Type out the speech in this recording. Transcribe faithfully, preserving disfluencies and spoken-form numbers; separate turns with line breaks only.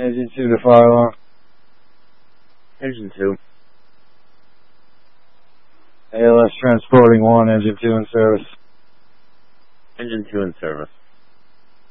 Engine two to fire alarm.
Engine two.
A L S transporting one, engine two in service.
Engine two in service.